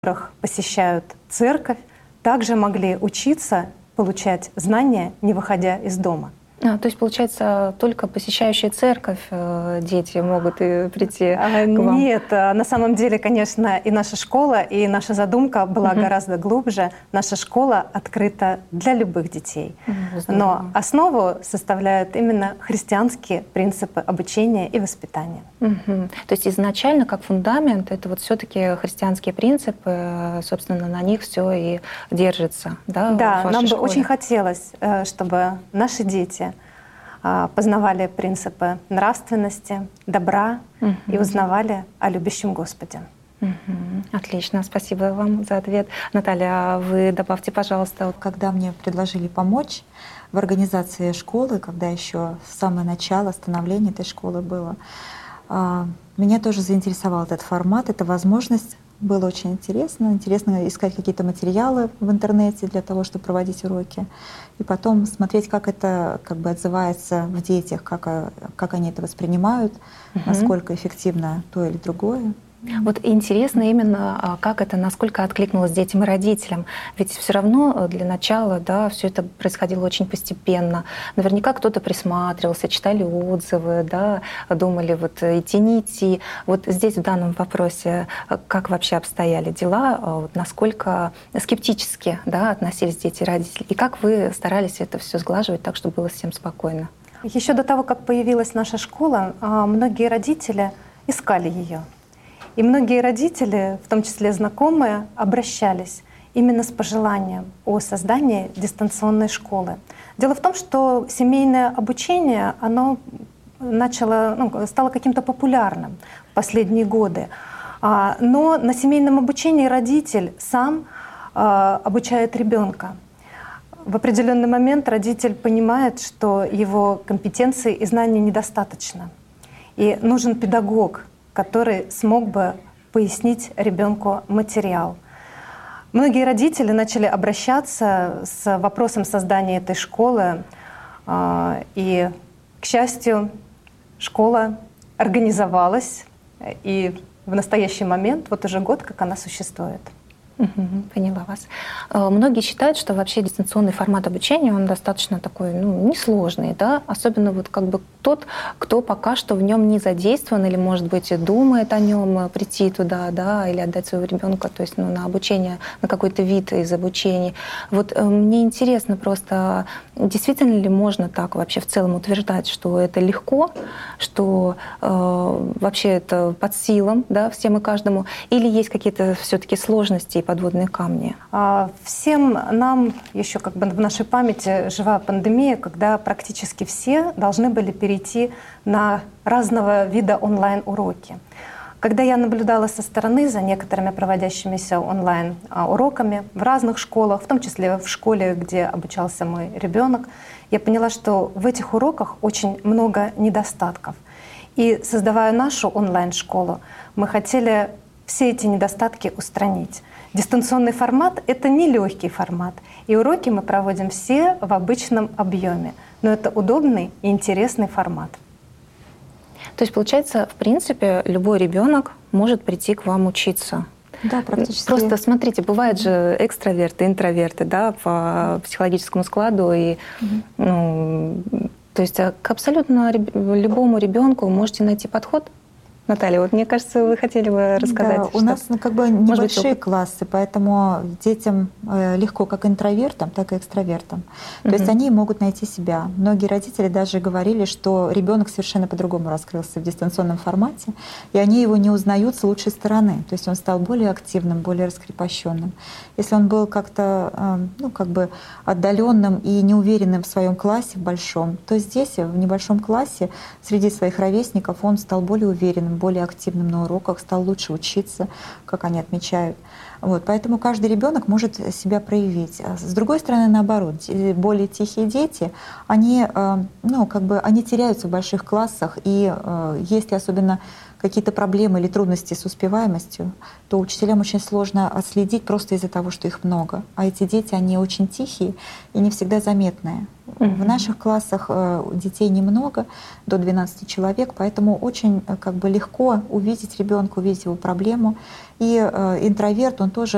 которых посещают церковь, также могли учиться, получать знания, не выходя из дома. То есть, получается, только посещающие церковь дети могут прийти к вам? Нет, на самом деле, конечно, и наша школа, и наша задумка была гораздо глубже. Наша школа открыта для любых детей. Но основу составляют именно христианские принципы обучения и воспитания. То есть изначально, как фундамент, это вот все-таки христианские принципы, собственно, на них все и держится, да? Да, нам бы очень хотелось, чтобы наши дети познавали принципы нравственности, добра и узнавали о любящем Господе. Отлично, спасибо вам за ответ. Наталья, вы добавьте, пожалуйста. Когда мне предложили помочь в организации школы, когда еще самое начало становления этой школы было, меня тоже заинтересовал этот формат, эта возможность. Было очень интересно. Интересно искать какие-то материалы в интернете для того, чтобы проводить уроки. И потом смотреть, как это отзывается в детях, как они это воспринимают, насколько эффективно то или другое. Вот интересно именно, как это, насколько откликнулось детям и родителям. Ведь все равно для начала, да, все это происходило очень постепенно. Наверняка кто-то присматривался, читали отзывы, да, думали, вот идти, не идти. Вот здесь в данном вопросе как вообще обстояли дела, вот насколько скептически, да, относились дети и родители, и как вы старались это все сглаживать так, чтобы было всем спокойно? Еще до того, как появилась наша школа, многие родители искали ее. И многие родители, в том числе знакомые, обращались именно с пожеланием о создании дистанционной школы. Дело в том, что семейное обучение, оно стало каким-то популярным в последние годы. Но на семейном обучении родитель сам обучает ребенка. В определенный момент родитель понимает, что его компетенции и знаний недостаточно. И нужен педагог, который смог бы пояснить ребенку материал. Многие родители начали обращаться с вопросом создания этой школы, и, к счастью, школа организовалась, и в настоящий момент, вот уже год, как она существует. Поняла вас. Многие считают, что вообще дистанционный формат обучения, он достаточно такой, несложный, да, особенно вот тот, кто пока что в нем не задействован или, может быть, думает о нем прийти туда, да, или отдать своего ребенка, то есть на обучение, на какой-то вид из обучения. Вот мне интересно просто, действительно ли можно так вообще в целом утверждать, что это легко, что вообще это под силам, да, всем и каждому, или есть какие-то все-таки сложности и подводные камни? Всем нам еще в нашей памяти жива пандемия, когда практически все должны были перейти на разного вида онлайн-уроки. Когда я наблюдала со стороны за некоторыми проводящимися онлайн-уроками в разных школах, в том числе в школе, где обучался мой ребенок, я поняла, что в этих уроках очень много недостатков. И создавая нашу онлайн-школу, мы хотели все эти недостатки устранить. Дистанционный формат — это не легкий формат, и уроки мы проводим все в обычном объеме, но это удобный и интересный формат. То есть, получается, в принципе, любой ребенок может прийти к вам учиться? Да, практически. Просто смотрите, бывают же экстраверты, интроверты, да, по психологическому складу, и то есть к абсолютно любому ребенку можете найти подход. Наталья, вот мне кажется, вы хотели бы рассказать. Да, у нас небольшие классы, поэтому детям легко как интровертам, так и экстравертам. То есть они могут найти себя. Многие родители даже говорили, что ребенок совершенно по-другому раскрылся в дистанционном формате, и они его не узнают с лучшей стороны. То есть он стал более активным, более раскрепощенным. Если он был как-то отдаленным и неуверенным в своем классе в большом, то здесь, в небольшом классе, среди своих ровесников, он стал более уверенным, более активным на уроках, стал лучше учиться, как они отмечают. Поэтому каждый ребенок может себя проявить. С другой стороны, наоборот, более тихие дети, они теряются в больших классах, и если особенно какие-то проблемы или трудности с успеваемостью, то учителям очень сложно отследить просто из-за того, что их много. А эти дети, они очень тихие и не всегда заметные. В наших классах детей немного, до 12 человек, поэтому очень легко увидеть ребенка, увидеть его проблему. И интроверт, он тоже